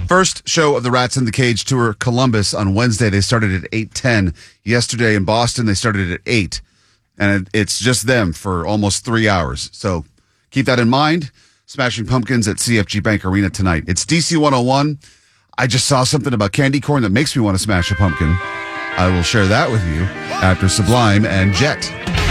First show of the Rats in the Cage tour, Columbus, on Wednesday. They started at 8:10. Yesterday in Boston, they started at 8. And it's just them for almost 3 hours. So keep that in mind. Smashing Pumpkins at CFG Bank Arena tonight. It's DC 101. I just saw something about candy corn that makes me want to smash a pumpkin. I will share that with you after Sublime and Jet.